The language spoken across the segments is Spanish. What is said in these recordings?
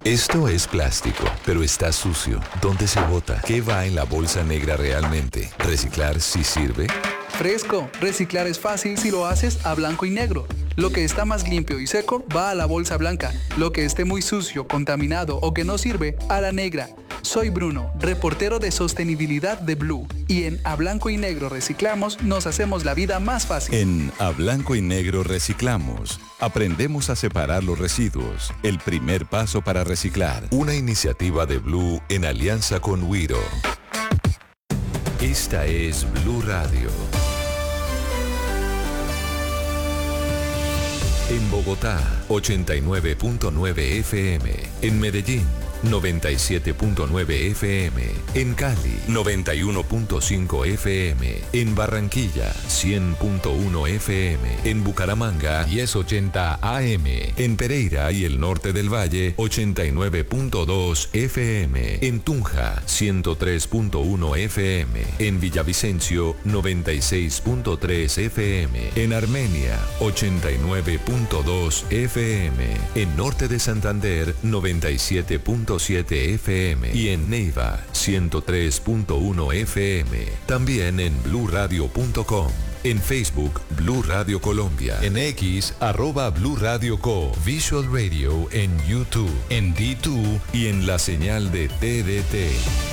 Esto es plástico, pero está sucio. ¿Dónde se bota? ¿Qué va en la bolsa negra realmente? ¿Reciclar sí sirve? Fresco, reciclar es fácil si lo haces a blanco y negro. Lo que está más limpio y seco va a la bolsa blanca. Lo que esté muy sucio, contaminado o que no sirve, a la negra. Soy Bruno, reportero de sostenibilidad de Blue. Y en A Blanco y Negro Reciclamos nos hacemos la vida más fácil. En A Blanco y Negro Reciclamos, aprendemos a separar los residuos. El primer paso para reciclar. Una iniciativa de Blue en alianza con Wiro. Esta es Blue Radio. En Bogotá, 89.9 FM. En Medellín, 97.9 FM. En Cali, 91.5 FM. En Barranquilla, 100.1 FM. En Bucaramanga, 1080 AM. En Pereira y el norte del Valle, 89.2 FM. En Tunja, 103.1 FM. En Villavicencio, 96.3 FM. En Armenia, 89.2 FM. En norte de Santander, 97.7 FM y en Neiva 103.1 FM. También en bluradio.com. En Facebook, Blue Radio Colombia. En X, @Blue Radio Co. Visual Radio en YouTube, en D2 y en la señal de TDT.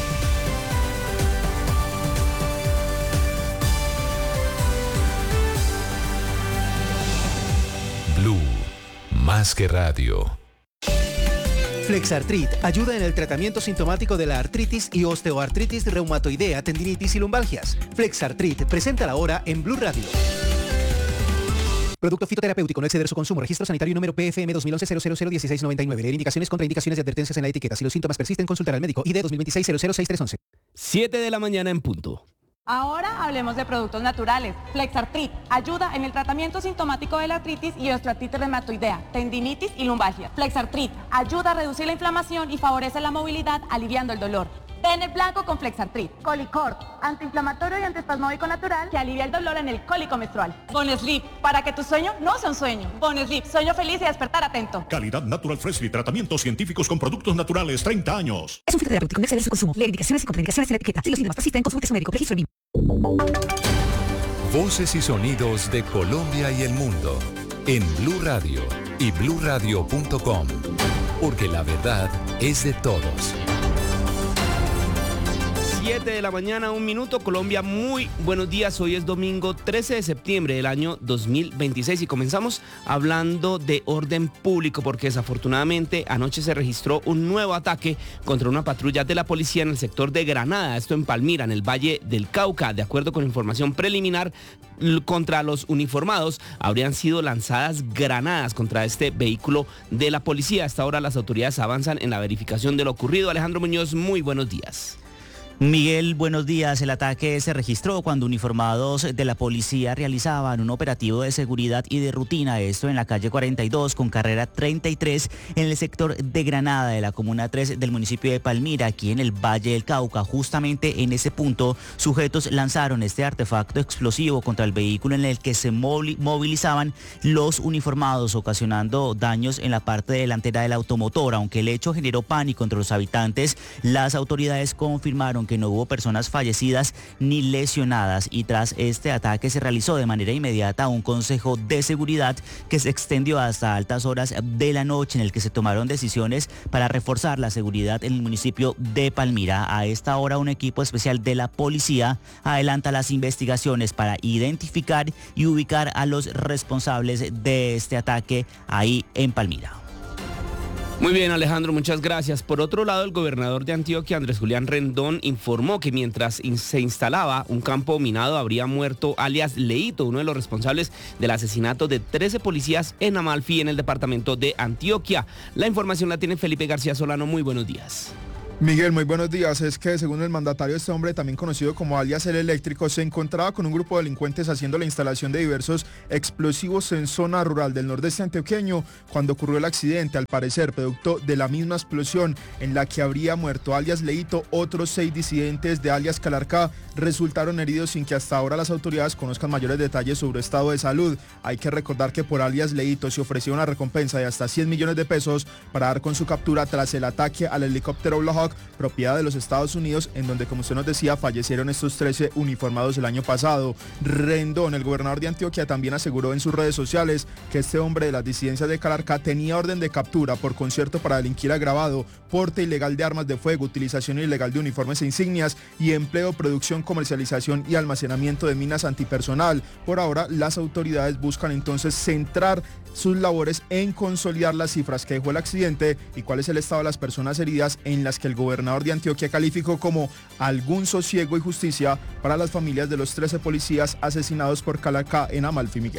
Blue, más que radio. Flexartrit ayuda en el tratamiento sintomático de la artritis y osteoartritis reumatoidea, tendinitis y lumbalgias. Flexartrit presenta la hora en Blue Radio. Producto fitoterapéutico, no exceder su consumo. Registro sanitario número PFM 2011-001699. Leer indicaciones, contraindicaciones y advertencias en la etiqueta. Si los síntomas persisten, consultar al médico. ID 2026-006311. 7 de la mañana en punto. Ahora hablemos de productos naturales. Flexartrit ayuda en el tratamiento sintomático de la artritis y osteoartritis reumatoidea, tendinitis y lumbalgia. Flexartrit ayuda a reducir la inflamación y favorece la movilidad, aliviando el dolor. Ven el blanco con Flexartrit. Colicort, antiinflamatorio y antiespasmódico natural que alivia el dolor en el cólico menstrual. Bonesleep, para que tu sueño no sea un sueño. Bonesleep, sueño feliz y despertar atento. Calidad Natural Freshly, tratamientos científicos con productos naturales, 30 años. Es un fitoterapéutico, no exceder su consumo. Leer indicaciones y contraindicaciones en la etiqueta. Si los síntomas persisten, consulte a su médico. Registro BIM. Voces y sonidos de Colombia y el mundo en Blue Radio y bluradio.com, porque la verdad es de todos. 7 de la mañana, 1 minuto. Colombia, muy buenos días. Hoy es domingo 13 de septiembre del año 2026 y comenzamos hablando de orden público porque desafortunadamente anoche se registró un nuevo ataque contra una patrulla de la policía en el sector de Granada, esto en Palmira, en el Valle del Cauca. De acuerdo con información preliminar, contra los uniformados habrían sido lanzadas granadas contra este vehículo de la policía. Hasta ahora las autoridades avanzan en la verificación de lo ocurrido. Alejandro Muñoz, muy buenos días. Miguel, buenos días. El ataque se registró cuando uniformados de la policía realizaban un operativo de seguridad y de rutina, esto en la calle 42 con carrera 33 en el sector de Granada de la comuna 3 del municipio de Palmira, aquí en el Valle del Cauca. Justamente en ese punto, sujetos lanzaron este artefacto explosivo contra el vehículo en el que se movilizaban los uniformados, ocasionando daños en la parte delantera del automotor. Aunque el hecho generó pánico entre los habitantes, las autoridades confirmaron que no hubo personas fallecidas ni lesionadas, y tras este ataque se realizó de manera inmediata un consejo de seguridad que se extendió hasta altas horas de la noche, en el que se tomaron decisiones para reforzar la seguridad en el municipio de Palmira. A esta hora un equipo especial de la policía adelanta las investigaciones para identificar y ubicar a los responsables de este ataque ahí en Palmira. Muy bien, Alejandro, muchas gracias. Por otro lado, el gobernador de Antioquia, Andrés Julián Rendón, informó que mientras se instalaba un campo minado habría muerto alias Leito, uno de los responsables del asesinato de 13 policías en Amalfi, en el departamento de Antioquia. La información la tiene Felipe García Solano. Muy buenos días. Miguel, muy buenos días. Es que según el mandatario, este hombre, también conocido como alias El Eléctrico, se encontraba con un grupo de delincuentes haciendo la instalación de diversos explosivos en zona rural del nordeste antioqueño cuando ocurrió el accidente. Al parecer, producto de la misma explosión en la que habría muerto alias Leito, otros 6 disidentes de alias Calarcá resultaron heridos sin que hasta ahora las autoridades conozcan mayores detalles sobre su estado de salud. Hay que recordar que por alias Leito se ofreció una recompensa de hasta 100 millones de pesos para dar con su captura tras el ataque al helicóptero Black Hawk, propiedad de los Estados Unidos, en donde, como usted nos decía, fallecieron estos 13 uniformados el año pasado. Rendón, el gobernador de Antioquia, también aseguró en sus redes sociales que este hombre de las disidencias de Calarcá tenía orden de captura por concierto para delinquir agravado, porte ilegal de armas de fuego, utilización ilegal de uniformes e insignias y empleo, producción, comercialización y almacenamiento de minas antipersonal. Por ahora, las autoridades buscan entonces centrar sus labores en consolidar las cifras que dejó el accidente y cuál es el estado de las personas heridas, en las que el gobernador de Antioquia calificó como algún sosiego y justicia para las familias de los 13 policías asesinados por Calarcá en Amalfi, Miguel.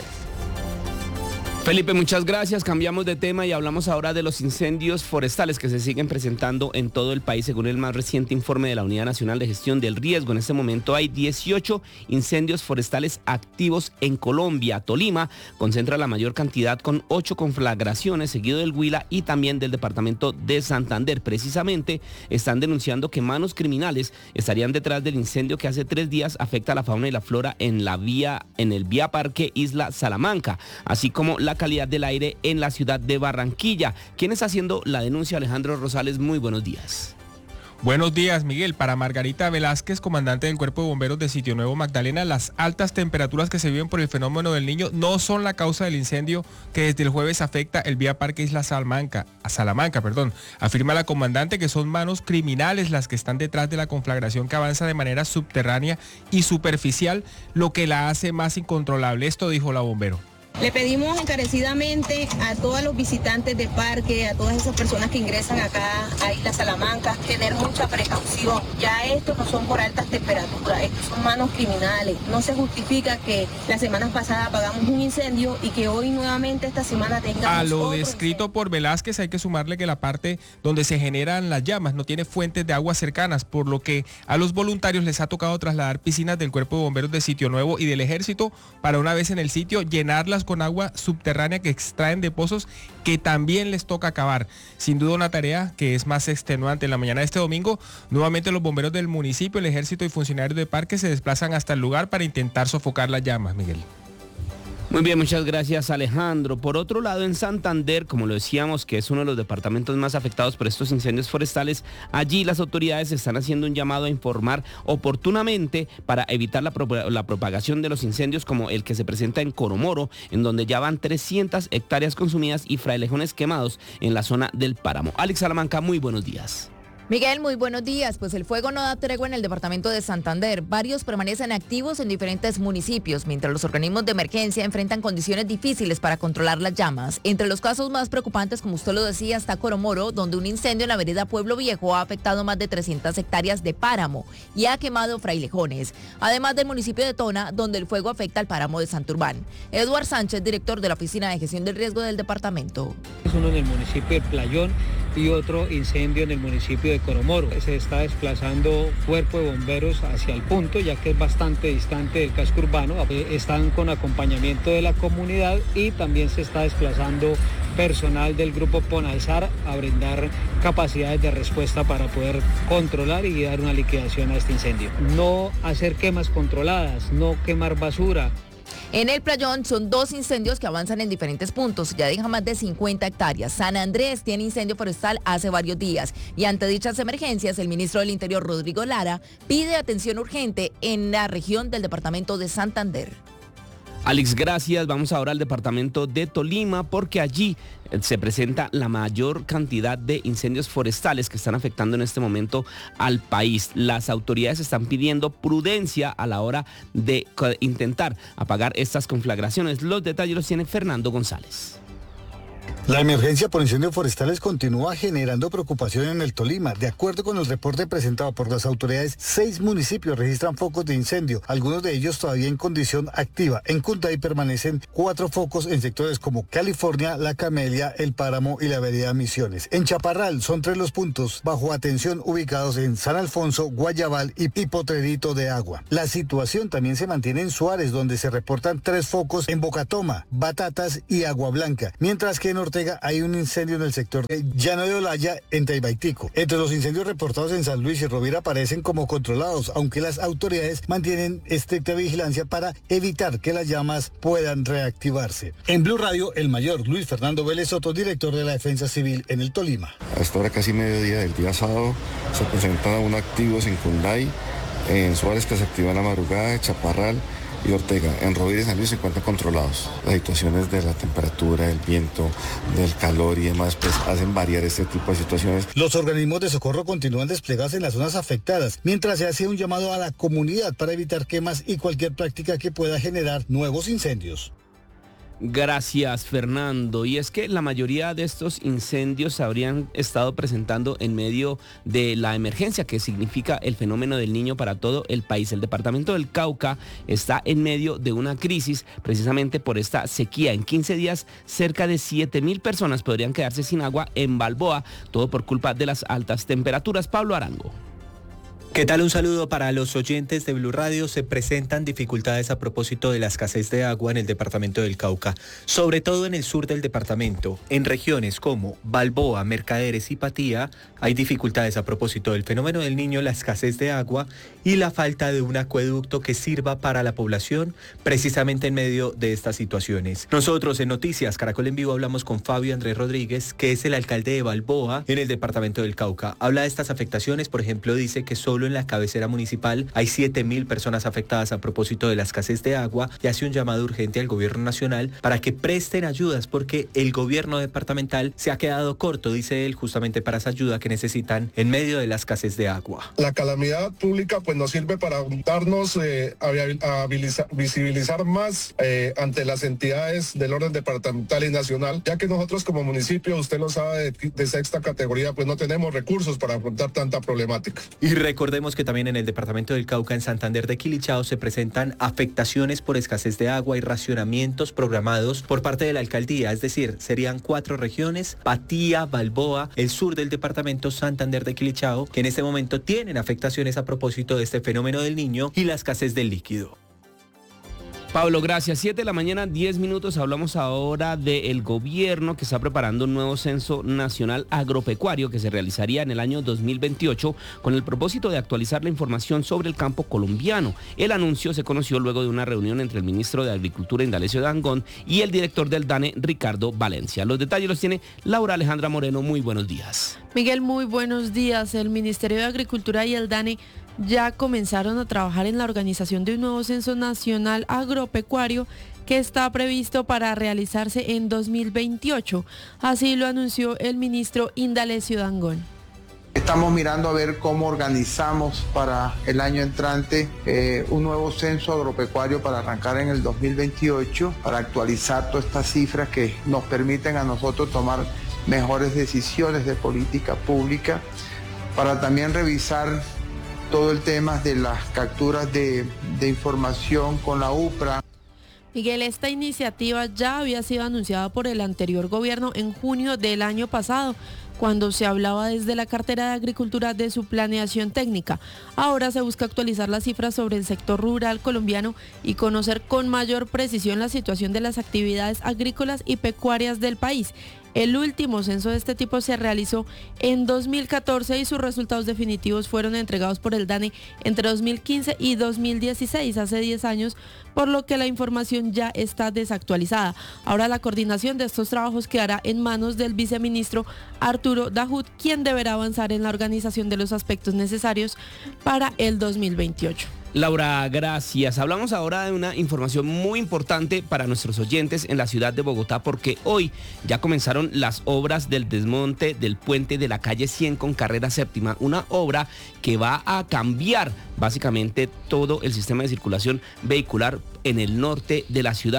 Felipe, muchas gracias. Cambiamos de tema y hablamos ahora de los incendios forestales que se siguen presentando en todo el país. Según el más reciente informe de la Unidad Nacional de Gestión del Riesgo, en este momento hay 18 incendios forestales activos en Colombia. Tolima concentra la mayor cantidad con 8 conflagraciones, seguido del Huila y también del departamento de Santander. Precisamente están denunciando que manos criminales estarían detrás del incendio que hace 3 días afecta a la fauna y la flora en el Vía Parque Isla Salamanca, así como la calidad del aire en la ciudad de Barranquilla. ¿Quién está haciendo la denuncia? Alejandro Rosales, muy buenos días. Buenos días, Miguel. Para Margarita Velázquez, comandante del Cuerpo de Bomberos de Sitio Nuevo Magdalena, las altas temperaturas que se viven por el fenómeno del Niño no son la causa del incendio que desde el jueves afecta el Vía Parque Isla Salamanca. Afirma la comandante que son manos criminales las que están detrás de la conflagración que avanza de manera subterránea y superficial, lo que la hace más incontrolable. Esto dijo la bombero. Le pedimos encarecidamente a todos los visitantes de parque, a todas esas personas que ingresan acá a Isla Salamanca, tener mucha precaución. Ya estos no son por altas temperaturas, estos son manos criminales. No se justifica que la semana pasada apagamos un incendio y que hoy nuevamente esta semana tengamos a lo otro descrito incendio. Por Velázquez hay que sumarle que la parte donde se generan las llamas no tiene fuentes de agua cercanas, por lo que a los voluntarios les ha tocado trasladar piscinas del Cuerpo de Bomberos de Sitio Nuevo y del Ejército para, una vez en el sitio, llenarlas con agua subterránea que extraen de pozos que también les toca acabar. Sin duda una tarea que es más extenuante. En la mañana de este domingo, nuevamente los bomberos del municipio, el Ejército y funcionarios de parque se desplazan hasta el lugar para intentar sofocar las llamas, Miguel. Muy bien, muchas gracias, Alejandro. Por otro lado, en Santander, como lo decíamos, que es uno de los departamentos más afectados por estos incendios forestales, allí las autoridades están haciendo un llamado a informar oportunamente para evitar la propagación de los incendios, como el que se presenta en Coromoro, en donde ya van 300 hectáreas consumidas y frailejones quemados en la zona del páramo. Alex Salamanca, muy buenos días. Miguel, muy buenos días. Pues el fuego no da tregua en el departamento de Santander. Varios permanecen activos en diferentes municipios, mientras los organismos de emergencia enfrentan condiciones difíciles para controlar las llamas. Entre los casos más preocupantes, como usted lo decía, está Coromoro, donde un incendio en la vereda Pueblo Viejo ha afectado más de 300 hectáreas de páramo y ha quemado frailejones. Además del municipio de Tona, donde el fuego afecta al páramo de Santurbán. Eduard Sánchez, director de la Oficina de Gestión del Riesgo del departamento. Es uno en el municipio de Playón y otro incendio en el municipio de Coromoro. Se está desplazando cuerpo de bomberos hacia el punto, ya que es bastante distante del casco urbano. Están con acompañamiento de la comunidad y también se está desplazando personal del grupo Ponalzar a brindar capacidades de respuesta para poder controlar y dar una liquidación a este incendio. No hacer quemas controladas, no quemar basura. En el Playón son 2 incendios que avanzan en diferentes puntos, ya deja más de 50 hectáreas. San Andrés tiene incendio forestal hace varios días y ante dichas emergencias el ministro del Interior, Rodrigo Lara, pide atención urgente en la región del departamento de Santander. Alex, gracias. Vamos ahora al departamento de Tolima porque allí se presenta la mayor cantidad de incendios forestales que están afectando en este momento al país. Las autoridades están pidiendo prudencia a la hora de intentar apagar estas conflagraciones. Los detalles los tiene Fernando González. La emergencia por incendios forestales continúa generando preocupación en el Tolima. De acuerdo con el reporte presentado por las autoridades, 6 municipios registran focos de incendio, algunos de ellos todavía en condición activa. En Cunday permanecen 4 focos en sectores como California, La Camelia, El Páramo y la Vereda Misiones. En Chaparral son 3 los puntos bajo atención ubicados en San Alfonso, Guayabal y Potrerito de Agua. La situación también se mantiene en Suárez, donde se reportan 3 focos en Bocatoma, Batatas y Agua Blanca, mientras que en Ortega hay un incendio en el sector de Llano de Olaya, en Taibaitico. Entre los incendios reportados en San Luis y Rovira parecen como controlados, aunque las autoridades mantienen estricta vigilancia para evitar que las llamas puedan reactivarse. En Blue Radio, el mayor Luis Fernando Vélez Soto, director de la Defensa Civil en el Tolima. A esta hora casi mediodía del día sábado se presentan aún activos en Cunday, en Suárez que se activa en la madrugada, Chaparral y Ortega. En Rovira y San Luis se encuentran controlados. Las situaciones de la temperatura, del viento, del calor y demás, pues hacen variar este tipo de situaciones. Los organismos de socorro continúan desplegados en las zonas afectadas, mientras se hace un llamado a la comunidad para evitar quemas y cualquier práctica que pueda generar nuevos incendios. Gracias, Fernando. Y es que la mayoría de estos incendios se habrían estado presentando en medio de la emergencia que significa el fenómeno del Niño para todo el país. El departamento del Cauca está en medio de una crisis precisamente por esta sequía. En 15 días, cerca de 7.000 personas podrían quedarse sin agua en Balboa, todo por culpa de las altas temperaturas. Pablo Arango. ¿Qué tal? Un saludo para los oyentes de Blue Radio. Se presentan dificultades a propósito de la escasez de agua en el departamento del Cauca, sobre todo en el sur del departamento. En regiones como Balboa, Mercaderes y Patía hay dificultades a propósito del fenómeno del Niño, la escasez de agua y la falta de un acueducto que sirva para la población precisamente en medio de estas situaciones. Nosotros en Noticias Caracol en Vivo hablamos con Fabio Andrés Rodríguez, que es el alcalde de Balboa en el departamento del Cauca. Habla de estas afectaciones, por ejemplo, dice que solo en la cabecera municipal hay 7.000 personas afectadas a propósito de la escasez de agua y hace un llamado urgente al gobierno nacional para que presten ayudas porque el gobierno departamental se ha quedado corto, dice él, justamente para esa ayuda que necesitan en medio de la escasez de agua. La calamidad pública pues nos sirve para darnos a visibilizar más ante las entidades del orden departamental y nacional, ya que nosotros como municipio, usted lo sabe, de sexta categoría, pues no tenemos recursos para afrontar tanta problemática. Y recordemos que también en el departamento del Cauca, en Santander de Quilichao, se presentan afectaciones por escasez de agua y racionamientos programados por parte de la alcaldía, es decir, serían 4 regiones, Patía, Balboa, el sur del departamento, Santander de Quilichao, que en este momento tienen afectaciones a propósito de este fenómeno del Niño y la escasez del líquido. Pablo, gracias. 7 de la mañana, 10 minutos. Hablamos ahora del gobierno que está preparando un nuevo censo nacional agropecuario que se realizaría en el año 2028 con el propósito de actualizar la información sobre el campo colombiano. El anuncio se conoció luego de una reunión entre el ministro de Agricultura, Indalecio Dangond, y el director del DANE, Ricardo Valencia. Los detalles los tiene Laura Alejandra Moreno. Muy buenos días. Miguel, muy buenos días. El Ministerio de Agricultura y el DANE ya comenzaron a trabajar en la organización de un nuevo censo nacional agropecuario que está previsto para realizarse en 2028. Así lo anunció el ministro Indalecio Dangond. Estamos mirando a ver cómo organizamos para el año entrante un nuevo censo agropecuario para arrancar en el 2028, para actualizar todas estas cifras que nos permiten a nosotros tomar mejores decisiones de política pública, para también revisar todo el tema de las capturas de información con la UPRA. Miguel, esta iniciativa ya había sido anunciada por el anterior gobierno en junio del año pasado, cuando se hablaba desde la cartera de Agricultura de su planeación técnica. Ahora se busca actualizar las cifras sobre el sector rural colombiano y conocer con mayor precisión la situación de las actividades agrícolas y pecuarias del país. El último censo de este tipo se realizó en 2014 y sus resultados definitivos fueron entregados por el DANE entre 2015 y 2016, hace 10 años, por lo que la información ya está desactualizada. Ahora la coordinación de estos trabajos quedará en manos del viceministro Arturo Dajut, quien deberá avanzar en la organización de los aspectos necesarios para el 2028. Laura, gracias. Hablamos ahora de una información muy importante para nuestros oyentes en la ciudad de Bogotá, porque hoy ya comenzaron las obras del desmonte del puente de la calle 100 con carrera séptima, una obra que va a cambiar básicamente todo el sistema de circulación vehicular en el norte de la ciudad.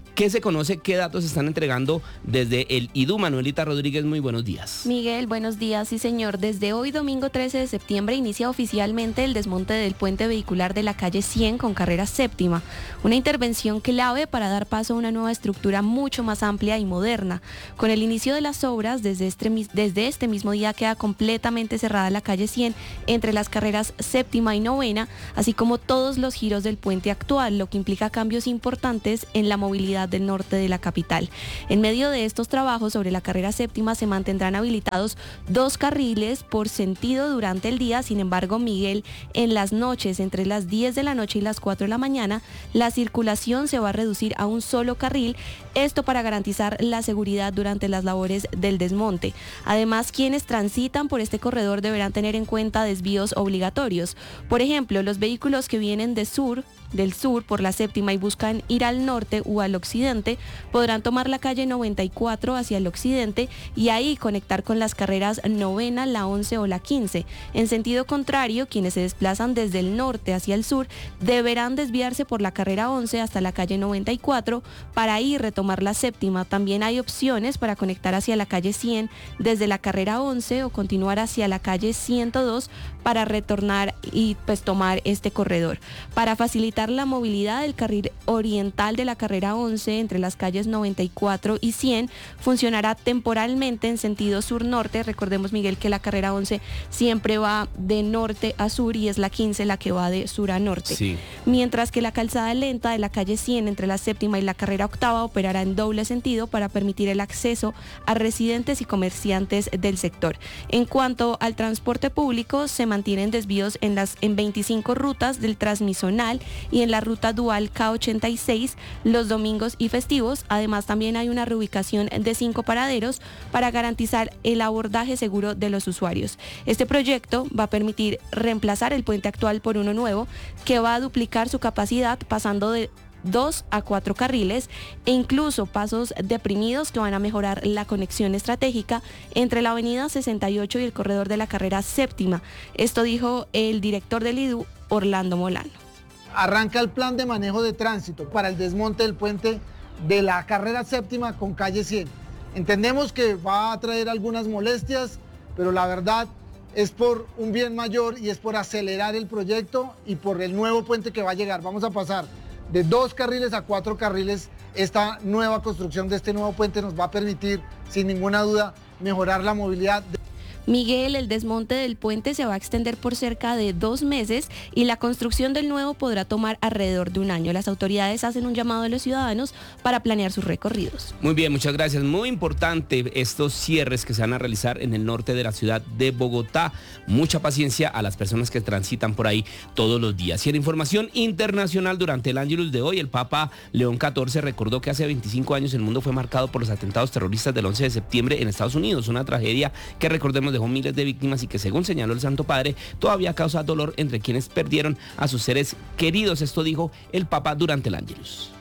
¿Qué se conoce? ¿Qué datos están entregando desde el IDU? Manuelita Rodríguez, muy buenos días. Miguel, buenos días. Sí, señor. Desde hoy, domingo 13 de septiembre, inicia oficialmente el desmonte del puente vehicular de la calle 100 con carrera séptima. Una intervención clave para dar paso a una nueva estructura mucho más amplia y moderna. Con el inicio de las obras, desde este mismo día queda completamente cerrada la calle 100 entre las carreras séptima y novena, así como todos los giros del puente actual, lo que implica cambios importantes en la movilidad del norte de la capital. En medio de estos trabajos sobre la carrera séptima se mantendrán habilitados 2 carriles por sentido durante el día. Sin embargo, Miguel, en las noches, entre las 10 de la noche y las 4 de la mañana, la circulación se va a reducir a un solo carril, esto para garantizar la seguridad durante las labores del desmonte. Además, quienes transitan por este corredor deberán tener en cuenta desvíos obligatorios. Por ejemplo, los vehículos que vienen del sur por la séptima y buscan ir al norte o al occidente podrán tomar la calle 94 hacia el occidente y ahí conectar con las carreras novena, la 11 o la 15. En sentido contrario, quienes se desplazan desde el norte hacia el sur deberán desviarse por la carrera 11 hasta la calle 94 para ahí retomar la séptima. También hay opciones para conectar hacia la calle 100 desde la carrera 11 o continuar hacia la calle 102 para retornar y pues tomar este corredor. Para facilitar la movilidad, del carril oriental de la carrera 11 entre las calles 94 y 100 funcionará temporalmente en sentido sur-norte. Recordemos, Miguel, que la carrera 11 siempre va de norte a sur y es la 15 la que va de sur a norte. Sí. Mientras que la calzada lenta de la calle 100 entre la séptima y la carrera octava operará en doble sentido para permitir el acceso a residentes y comerciantes del sector. En cuanto al transporte público, se mantienen desvíos en 25 rutas del Transmisonal y en la ruta dual K86 los domingos y festivos. Además, también hay una reubicación de 5 paraderos para garantizar el abordaje seguro de los usuarios. Este proyecto va a permitir reemplazar el puente actual por uno nuevo que va a duplicar su capacidad, pasando de 2 a 4 carriles e incluso pasos deprimidos que van a mejorar la conexión estratégica entre la avenida 68 y el corredor de la carrera séptima. Esto dijo el director del IDU, Orlando Molano. Arranca el plan de manejo de tránsito para el desmonte del puente de la carrera séptima con calle 100. Entendemos que va a traer algunas molestias, pero la verdad es por un bien mayor y es por acelerar el proyecto y por el nuevo puente que va a llegar. Vamos a pasar de 2 carriles a 4 carriles. Esta nueva construcción de este nuevo puente nos va a permitir, sin ninguna duda, mejorar la movilidad. Miguel, el desmonte del puente se va a extender por cerca de 2 meses y la construcción del nuevo podrá tomar alrededor de un año. Las autoridades hacen un llamado a los ciudadanos para planear sus recorridos. Muy bien, muchas gracias. Muy importante estos cierres que se van a realizar en el norte de la ciudad de Bogotá. Mucha paciencia a las personas que transitan por ahí todos los días. Y en información internacional, durante el Ángelus de hoy, el Papa León XIV recordó que hace 25 años el mundo fue marcado por los atentados terroristas del 11 de septiembre en Estados Unidos. Una tragedia que, recordemos, dejó miles de víctimas y que, según señaló el Santo Padre, todavía causa dolor entre quienes perdieron a sus seres queridos. Esto dijo el Papa durante el Ángelus.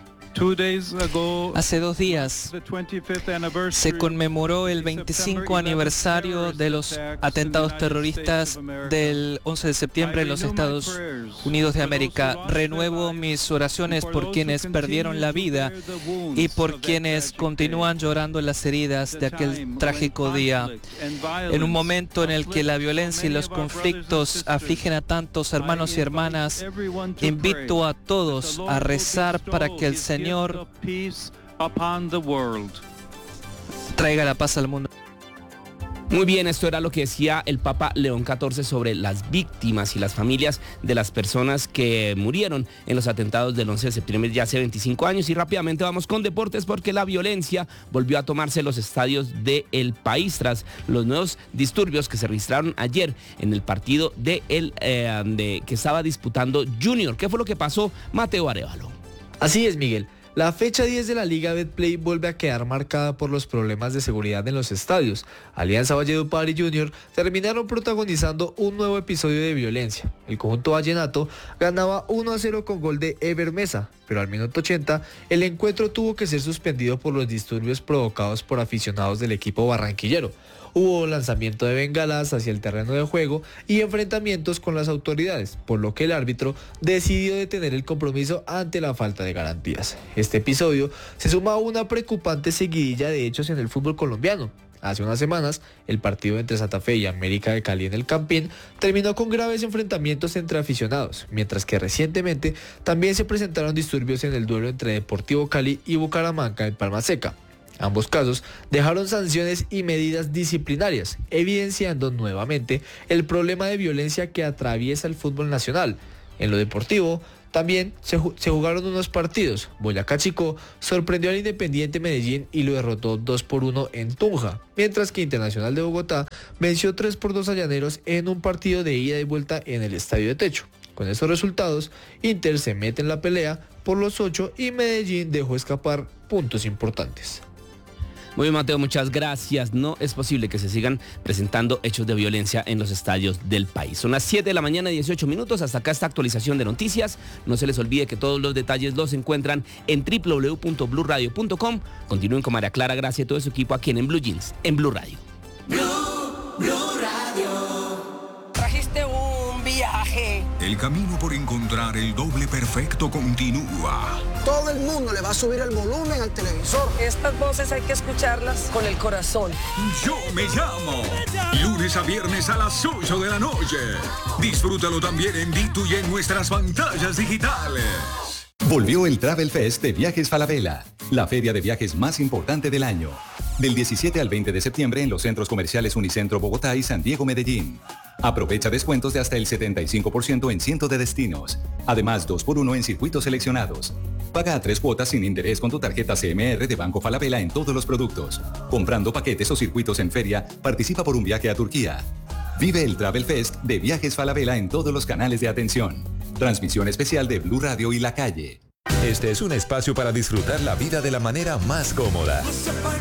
Hace 2 días se conmemoró el 25 aniversario de los atentados terroristas del 11 de septiembre en los Estados Unidos de América. Renuevo mis oraciones por quienes perdieron la vida y por quienes continúan llorando las heridas de aquel trágico día. En un momento en el que la violencia y los conflictos afligen a tantos hermanos y hermanas, invito a todos a rezar para que el Señor traiga la paz al mundo. Muy bien, esto era lo que decía el Papa León XIV sobre las víctimas y las familias de las personas que murieron en los atentados del 11 de septiembre ya hace 25 años. Y rápidamente vamos con deportes, porque la violencia volvió a tomarse los estadios del país tras los nuevos disturbios que se registraron ayer en el partido que estaba disputando Junior. ¿Qué fue lo que pasó? Mateo Arevalo. Así es, Miguel. La fecha 10 de la Liga Betplay vuelve a quedar marcada por los problemas de seguridad en los estadios. Alianza Valledupar y Junior terminaron protagonizando un nuevo episodio de violencia. El conjunto vallenato ganaba 1-0 con gol de Ever Mesa, pero al minuto 80 el encuentro tuvo que ser suspendido por los disturbios provocados por aficionados del equipo barranquillero. hubo lanzamiento de bengalas hacia el terreno de juego y enfrentamientos con las autoridades, por lo que el árbitro decidió detener el compromiso ante la falta de garantías. Este episodio se suma a una preocupante seguidilla de hechos en el fútbol colombiano. Hace unas semanas, el partido entre Santa Fe y América de Cali en el Campín terminó con graves enfrentamientos entre aficionados, mientras que recientemente también se presentaron disturbios en el duelo entre Deportivo Cali y Bucaramanga en Palma Seca. Ambos casos dejaron sanciones y medidas disciplinarias, evidenciando nuevamente el problema de violencia que atraviesa el fútbol nacional. En lo deportivo, también se jugaron unos partidos. Boyacá Chicó sorprendió al Independiente Medellín y lo derrotó 2-1 en Tunja, mientras que Internacional de Bogotá venció 3-2 a Llaneros en un partido de ida y vuelta en el Estadio de Techo. Con estos resultados, Inter se mete en la pelea por los 8 y Medellín dejó escapar puntos importantes. Muy bien, Mateo, muchas gracias. No es posible que se sigan presentando hechos de violencia en los estadios del país. Son las 7 de la mañana, 18 minutos. Hasta acá esta actualización de noticias. No se les olvide que todos los detalles los encuentran en www.bluradio.com. Continúen con María Clara Gracia y todo su equipo aquí en Blue Jeans, en Blue Radio. Blue Radio. Trajiste un viaje. El camino por encontrar el doble perfecto continúa. Todo el mundo le va a subir el volumen al televisor. Estas voces hay que escucharlas con el corazón. Yo me llamo. Lunes a viernes a las 8 de la noche. Disfrútalo también en Ditu y en nuestras pantallas digitales. Volvió el Travel Fest de Viajes Falabella, la feria de viajes más importante del año. Del 17 al 20 de septiembre en los centros comerciales Unicentro Bogotá y San Diego Medellín. Aprovecha descuentos de hasta el 75% en cientos de destinos. Además, 2x1 en circuitos seleccionados. Paga a 3 cuotas sin interés con tu tarjeta CMR de Banco Falabella en todos los productos. Comprando paquetes o circuitos en feria, participa por un viaje a Turquía. Vive el Travel Fest de Viajes Falabella en todos los canales de atención. Transmisión especial de Blue Radio y La Calle. Este es un espacio para disfrutar la vida de la manera más cómoda.